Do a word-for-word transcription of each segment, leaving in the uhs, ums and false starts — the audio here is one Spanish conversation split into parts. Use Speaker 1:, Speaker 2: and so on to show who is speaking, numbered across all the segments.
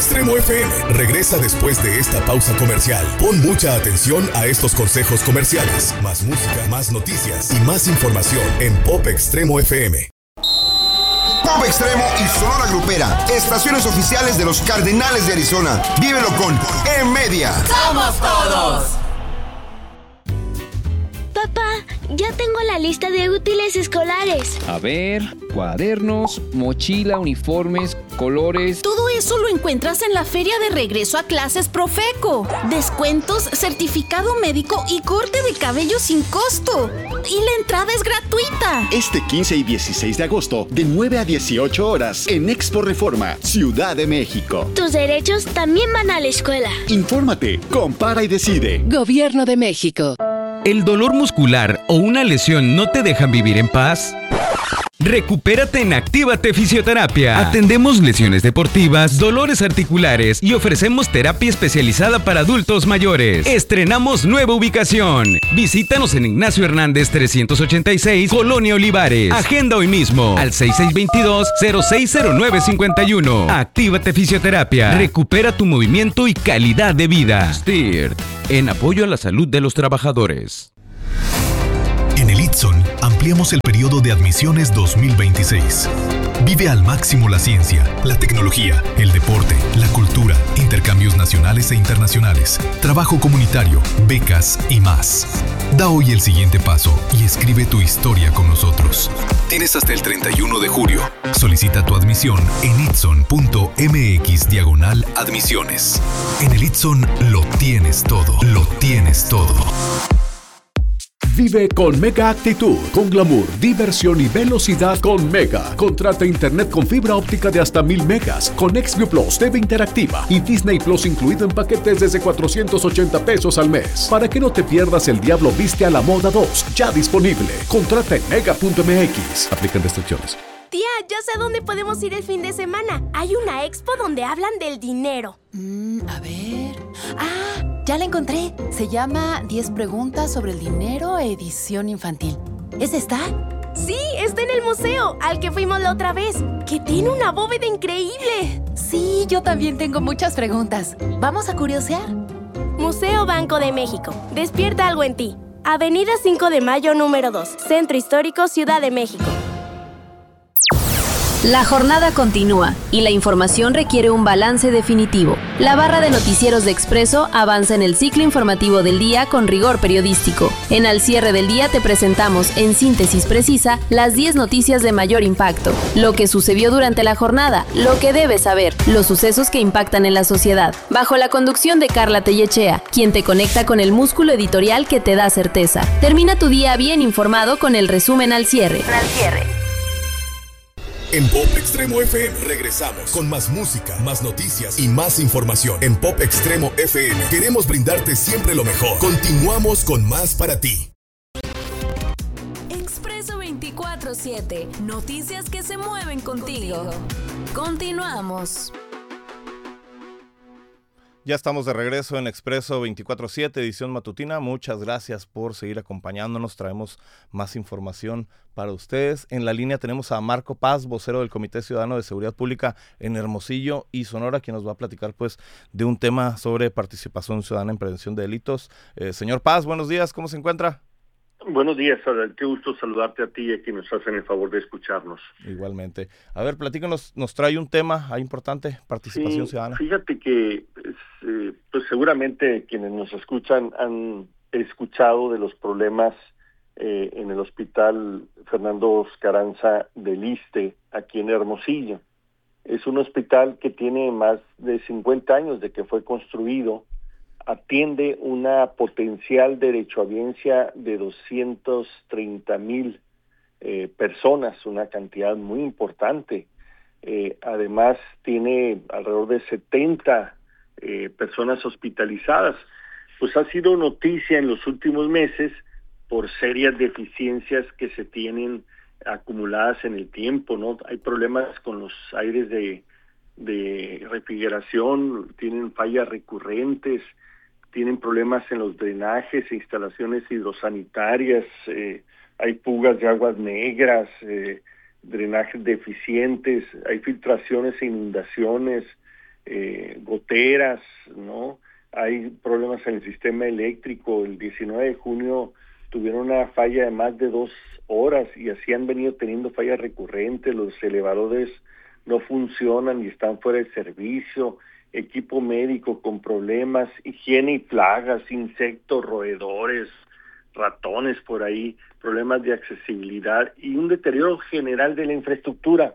Speaker 1: Extremo F M regresa después de esta pausa comercial. Pon mucha atención a estos consejos comerciales. Más música, más noticias y más información en Pop Extremo F M.
Speaker 2: Pop Extremo y Sonora Grupera, estaciones oficiales de los Cardenales de Arizona. Vívelo con E-Media.
Speaker 3: ¡Somos todos!
Speaker 4: Papá, ya tengo la lista de útiles escolares.
Speaker 5: A ver, cuadernos, mochila, uniformes, colores.
Speaker 3: Todo eso lo encuentras en la Feria de Regreso a Clases Profeco. Descuentos, certificado médico y corte de cabello sin costo. Y la entrada es gratuita.
Speaker 6: Este quince y dieciséis de agosto, de nueve a dieciocho horas, en Expo Reforma, Ciudad de México.
Speaker 4: Tus derechos también van a la escuela.
Speaker 6: Infórmate, compara y decide.
Speaker 7: Gobierno de México.
Speaker 8: ¿El dolor muscular o una lesión no te dejan vivir en paz? Recupérate en Actívate Fisioterapia. Atendemos lesiones deportivas, dolores articulares y ofrecemos terapia especializada para adultos mayores. Estrenamos nueva ubicación. Visítanos en Ignacio Hernández trescientos ochenta y seis, Colonia Olivares. Agenda hoy mismo al seis seis dos dos, cero seis cero nueve cinco uno. Actívate Fisioterapia. Recupera tu movimiento y calidad de vida. S T I R T, en apoyo a la salud de los trabajadores.
Speaker 1: En el Itson ampliamos el periodo de admisiones dos mil veintiséis. Vive al máximo la ciencia, la tecnología, el deporte, la cultura, intercambios nacionales e internacionales, trabajo comunitario, becas y más. Da hoy el siguiente paso y escribe tu historia con nosotros. Tienes hasta el treinta y uno de julio. Solicita tu admisión en itson punto m x diagonal admisiones. En el Itson lo tienes todo, lo tienes todo.
Speaker 9: Vive con Mega Actitud, con glamour, diversión y velocidad con Mega. Contrata internet con fibra óptica de hasta mil megas, con XView Plus, T V interactiva y Disney Plus incluido en paquetes desde cuatrocientos ochenta pesos al mes. Para que no te pierdas El Diablo Viste a la Moda dos, ya disponible. Contrata en mega punto m x. Aplican restricciones.
Speaker 10: Tía, ya sé dónde podemos ir el fin de semana. Hay una expo donde hablan del dinero.
Speaker 11: Mm, a ver... ¡Ah! Ya la encontré. Se llama diez preguntas sobre el dinero, edición infantil. ¿Es esta?
Speaker 10: Sí, está en el museo, al que fuimos la otra vez, que tiene una bóveda increíble.
Speaker 11: Sí, yo también tengo muchas preguntas. ¿Vamos a curiosear?
Speaker 10: Museo Banco de México. Despierta algo en ti. Avenida cinco de mayo, número dos. Centro Histórico, Ciudad de México.
Speaker 12: La jornada continúa y la información requiere un balance definitivo. La barra de noticieros de Expreso avanza en el ciclo informativo del día con rigor periodístico. En Al Cierre del Día te presentamos, en síntesis precisa, las diez noticias de mayor impacto, lo que sucedió durante la jornada, lo que debes saber, los sucesos que impactan en la sociedad, bajo la conducción de Carla Tellechea, quien te conecta con el músculo editorial que te da certeza. Termina tu día bien informado con el resumen Al Cierre.
Speaker 10: Al Cierre.
Speaker 1: En Pop Extremo F M regresamos con más música, más noticias y más información. En Pop Extremo F M queremos brindarte siempre lo mejor. Continuamos con más para ti.
Speaker 12: Expreso veinticuatro siete. Noticias que se mueven contigo. contigo. Continuamos.
Speaker 13: Ya estamos de regreso en Expreso veinticuatro siete, edición matutina. Muchas gracias por seguir acompañándonos. Traemos más información para ustedes. En la línea tenemos a Marco Paz, vocero del Comité Ciudadano de Seguridad Pública en Hermosillo y Sonora, quien nos va a platicar pues de un tema sobre participación ciudadana en prevención de delitos. Eh, señor Paz, buenos días, ¿cómo se encuentra?
Speaker 14: Buenos días, qué gusto saludarte a ti y a quienes nos hacen el favor de escucharnos.
Speaker 13: Igualmente. A ver, platícanos, nos trae un tema ahí importante, participación
Speaker 14: sí,
Speaker 13: ciudadana.
Speaker 14: Fíjate que eh, pues seguramente quienes nos escuchan han escuchado de los problemas eh, en el Hospital Fernando Carranza del Iste, aquí en Hermosillo. Es un hospital que tiene más de cincuenta años de que fue construido. Atiende una potencial derechohabiencia de doscientos treinta mil eh, personas, una cantidad muy importante. Eh, además, tiene alrededor de setenta eh, personas hospitalizadas. Pues ha sido noticia en los últimos meses por serias deficiencias que se tienen acumuladas en el tiempo, ¿no? Hay problemas con los aires de, de refrigeración, tienen fallas recurrentes, tienen problemas en los drenajes e instalaciones hidrosanitarias, eh, hay fugas de aguas negras, eh, drenajes deficientes, hay filtraciones e inundaciones, eh, goteras, ¿no? Hay problemas en el sistema eléctrico. El diecinueve de junio tuvieron una falla de más de dos horas y así han venido teniendo fallas recurrentes. Los elevadores no funcionan y están fuera de servicio. Equipo médico con problemas, higiene y plagas, insectos, roedores, ratones por ahí, problemas de accesibilidad y un deterioro general de la infraestructura.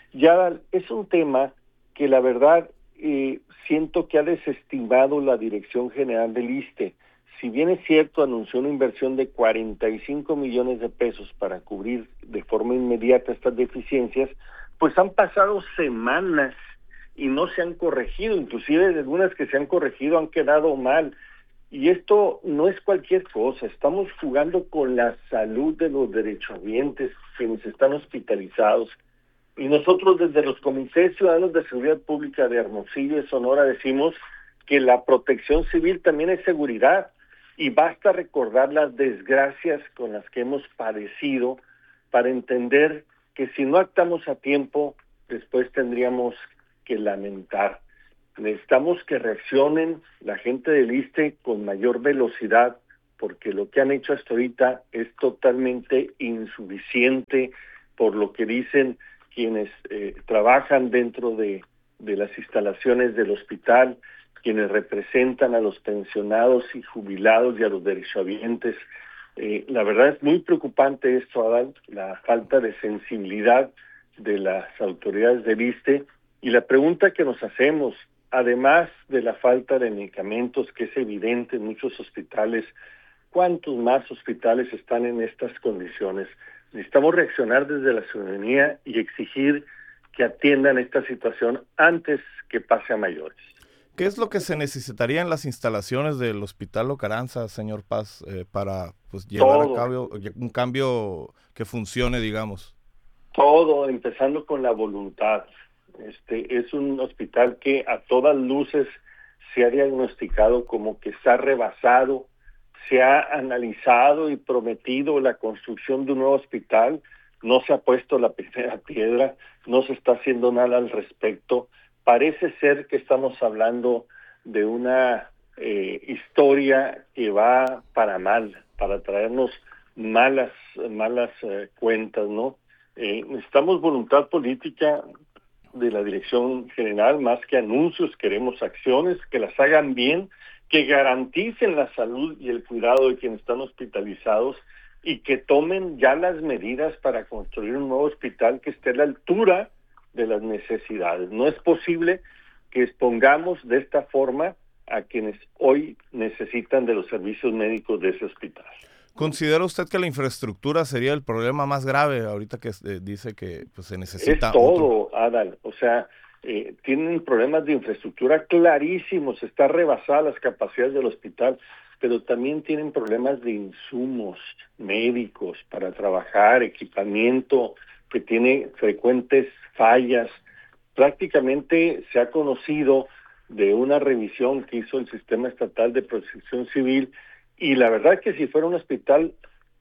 Speaker 14: Ya es un tema que la verdad eh, siento que ha desestimado la Dirección General del ISSSTE. Si bien es cierto, anunció una inversión de cuarenta y cinco millones de pesos para cubrir de forma inmediata estas deficiencias, pues han pasado semanas y no se han corregido, inclusive algunas que se han corregido han quedado mal. Y esto no es cualquier cosa, estamos jugando con la salud de los derechohabientes, quienes están hospitalizados. Y nosotros desde los Comités Ciudadanos de Seguridad Pública de Hermosillo y Sonora decimos que la protección civil también es seguridad. Y basta recordar las desgracias con las que hemos padecido para entender que si no actuamos a tiempo, después tendríamos que lamentar. Necesitamos que reaccionen la gente del ISSSTE con mayor velocidad, porque lo que han hecho hasta ahorita es totalmente insuficiente, por lo que dicen quienes eh, trabajan dentro de, de las instalaciones del hospital, quienes representan a los pensionados y jubilados y a los derechohabientes. Eh, la verdad es muy preocupante esto, Adán, la falta de sensibilidad de las autoridades del ISSSTE. Y la pregunta que nos hacemos, además de la falta de medicamentos, que es evidente en muchos hospitales, ¿cuántos más hospitales están en estas condiciones? Necesitamos reaccionar desde la ciudadanía y exigir que atiendan esta situación antes que pase a mayores.
Speaker 13: ¿Qué es lo que se necesitaría en las instalaciones del Hospital Lázaro Caranza, señor Paz, eh, para pues llevar Todo. a cabo un cambio que funcione, digamos?
Speaker 14: Todo, empezando con la voluntad. Este es un hospital que a todas luces se ha diagnosticado como que está rebasado, se ha analizado y prometido la construcción de un nuevo hospital, no se ha puesto la primera piedra, no se está haciendo nada al respecto. Parece ser que estamos hablando de una eh, historia que va para mal, para traernos malas malas eh, cuentas, ¿no? Eh, necesitamos voluntad política de la Dirección General, más que anuncios, queremos acciones que las hagan bien, que garanticen la salud y el cuidado de quienes están hospitalizados y que tomen ya las medidas para construir un nuevo hospital que esté a la altura de las necesidades. No es posible que expongamos de esta forma a quienes hoy necesitan de los servicios médicos de ese hospital.
Speaker 13: ¿Considera usted que la infraestructura sería el problema más grave ahorita que eh, dice que pues, se necesita?
Speaker 14: Es todo,
Speaker 13: otro...
Speaker 14: Adal. O sea, eh, tienen problemas de infraestructura clarísimos, está rebasada las capacidades del hospital, pero también tienen problemas de insumos médicos para trabajar, equipamiento que tiene frecuentes fallas. Prácticamente se ha conocido de una revisión que hizo el Sistema Estatal de Protección Civil, y la verdad es que si fuera un hospital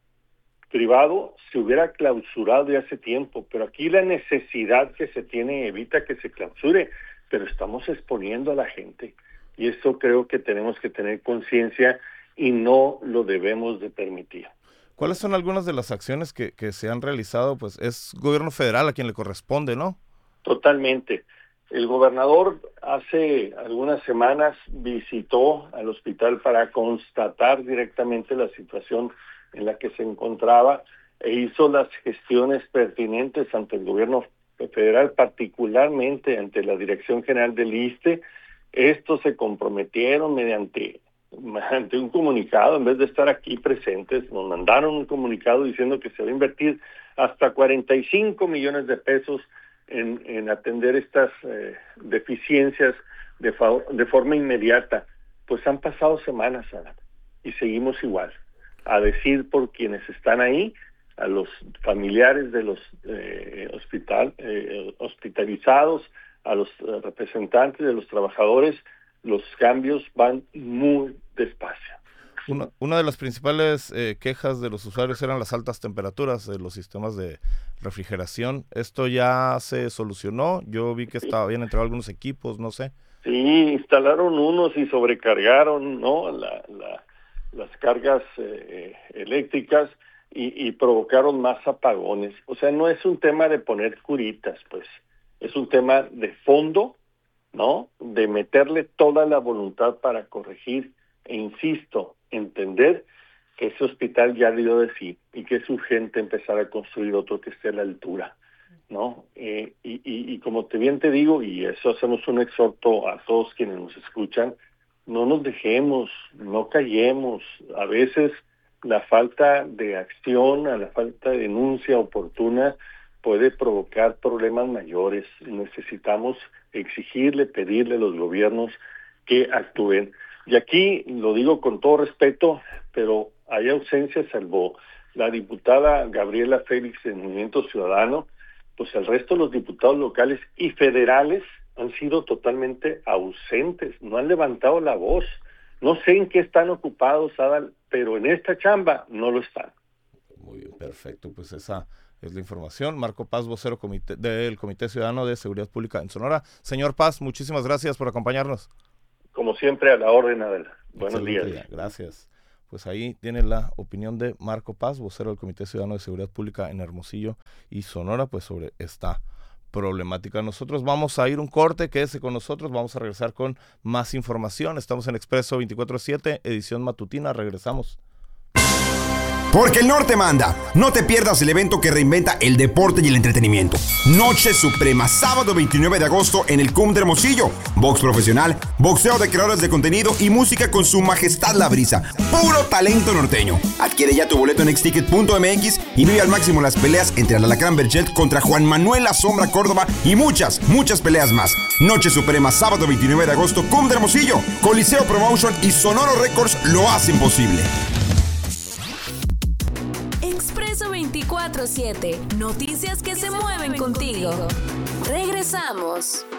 Speaker 14: privado se hubiera clausurado ya hace tiempo, pero aquí la necesidad que se tiene evita que se clausure, pero estamos exponiendo a la gente y eso creo que tenemos que tener conciencia y no lo debemos de permitir.
Speaker 13: ¿Cuáles son algunas de las acciones que, que se han realizado? Pues es gobierno federal a quien le corresponde, ¿no?
Speaker 14: Totalmente. El gobernador hace algunas semanas visitó al hospital para constatar directamente la situación en la que se encontraba e hizo las gestiones pertinentes ante el gobierno federal, particularmente ante la Dirección General del ISSSTE. Estos se comprometieron mediante, mediante un comunicado, en vez de estar aquí presentes, nos mandaron un comunicado diciendo que se va a invertir hasta cuarenta y cinco millones de pesos En, en atender estas eh, deficiencias de, fa- de forma inmediata. Pues han pasado semanas, Ana, y seguimos igual. A decir por quienes están ahí, a los familiares de los eh, hospital, eh, hospitalizados, a los eh, representantes de los trabajadores, los cambios van muy despacio.
Speaker 13: Una, una de las principales eh, quejas de los usuarios eran las altas temperaturas de los sistemas de refrigeración. ¿Esto ya se solucionó? Yo vi que estaba, habían entrado algunos equipos, no sé.
Speaker 14: Sí, instalaron unos y sobrecargaron, ¿no? La, la, las cargas eh, eléctricas y, y provocaron más apagones. O sea, no es un tema de poner curitas, pues, es un tema de fondo, ¿no? De meterle toda la voluntad para corregir e insisto, entender que ese hospital ya dio de sí y que es urgente empezar a construir otro que esté a la altura, ¿no? Eh, y, y, y como te bien te digo, y eso hacemos un exhorto a todos quienes nos escuchan, no nos dejemos, no callemos. A veces la falta de acción, a la falta de denuncia oportuna puede provocar problemas mayores. Necesitamos exigirle, pedirle a los gobiernos que actúen. Y aquí lo digo con todo respeto, pero hay ausencia, salvo la diputada Gabriela Félix del Movimiento Ciudadano, pues el resto de los diputados locales y federales han sido totalmente ausentes, no han levantado la voz. No sé en qué están ocupados, Adal, pero en esta chamba no lo están.
Speaker 13: Muy bien, perfecto, pues esa es la información. Marco Paz, vocero comité, del Comité Ciudadano de Seguridad Pública en Sonora. Señor Paz, muchísimas gracias por acompañarnos.
Speaker 14: Como siempre, a la orden, Adal. Buenos
Speaker 13: Excelente
Speaker 14: días.
Speaker 13: Día. Gracias. Pues ahí tiene la opinión de Marco Paz, vocero del Comité Ciudadano de Seguridad Pública en Hermosillo y Sonora, pues sobre esta problemática. Nosotros vamos a ir un corte, quédese con nosotros, vamos a regresar con más información. Estamos en Expreso veinticuatro siete, edición matutina, regresamos.
Speaker 2: Porque el norte manda. No te pierdas el evento que reinventa el deporte y el entretenimiento. Noche Suprema, sábado veintinueve de agosto en el C U M de Hermosillo. Box profesional, boxeo de creadores de contenido y música con su majestad La Brisa. Puro talento norteño. Adquiere ya tu boleto en exticket punto m x y vive al máximo las peleas entre el Alacrán Berchelt contra Juan Manuel La Sombra Córdoba y muchas, muchas peleas más. Noche Suprema, sábado veintinueve de agosto, C U M de Hermosillo. Coliseo Promotion y Sonoro Records lo hacen posible.
Speaker 12: Expreso veinticuatro siete. Noticias que se mueven contigo. Regresamos.